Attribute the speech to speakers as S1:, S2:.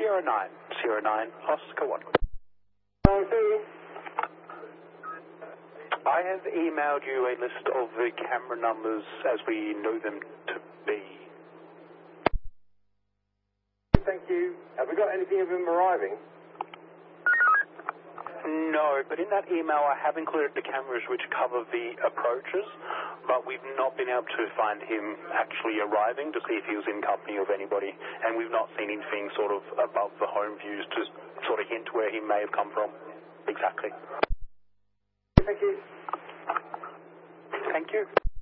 S1: Sierra 909, Oscar 1. I have emailed you a list of the camera numbers as we know them to be.
S2: Thank you. Have we got anything of him arriving?
S1: No, but in that email I have included the cameras which cover the approaches, but we've not been able to find him actually arriving to see if he was in company of anybody, and we've not seen anything sort of above the home views to sort of hint where he may have come from. Exactly.
S2: Thank you.
S1: Thank you.